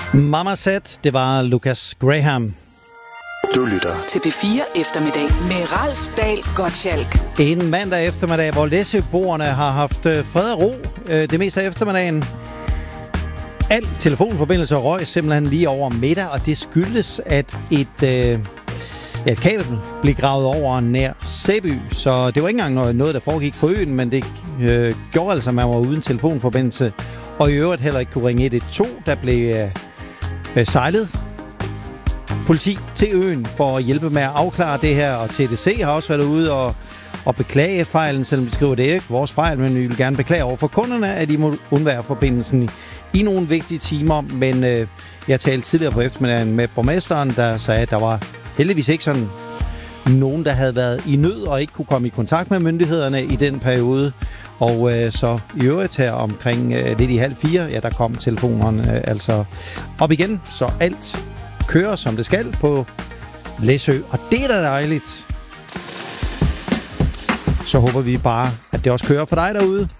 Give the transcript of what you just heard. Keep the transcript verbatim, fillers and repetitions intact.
Mama Said, det var Lucas Graham. Du lytter til P fire Eftermiddag med Ralf Dahl Gottschalk. En mandag eftermiddag, hvor læsøboerne har haft fred og ro det meste af eftermiddagen. Al telefonforbindelse røg simpelthen lige over middag, og det skyldes, at et, øh, ja, et kabel blev gravet over nær Sæby. Så det var ikke engang noget, der foregik på øen, men det øh, gjorde altså, at man var uden telefonforbindelse. Og i øvrigt heller ikke kunne ringe et et to, der blev øh, sejlet politi til øen for at hjælpe med at afklare det her. Og T D C har også været ude og, og beklage fejlen, selvom de skriver, det er ikke vores fejl, men vi vil gerne beklage over for kunderne, at de må undvære forbindelsen i, i nogle vigtige timer. Men øh, jeg talte tidligere på eftermiddagen med borgmesteren, der sagde, at der var heldigvis ikke sådan nogen, der havde været i nød og ikke kunne komme i kontakt med myndighederne i den periode. Og øh, så i øvrigt her omkring øh, lidt i halv fire, ja, der kom telefonerne øh, altså op igen, så alt kører som det skal på Læsø, og det er da dejligt. Så håber vi bare, at det også kører for dig derude.